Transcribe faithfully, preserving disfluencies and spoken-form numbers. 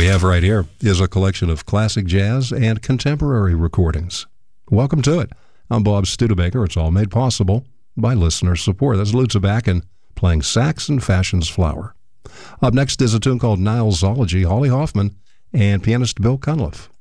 have right here is a collection of classic jazz and contemporary recordings. Welcome to it. I'm Bob Studebaker. It's all made possible by listener support. That's Lou Tabakin playing sax and Fashion's Flower. Up next is a tune called Nile Zoology, Holly Hoffman and pianist Bill Cunliffe.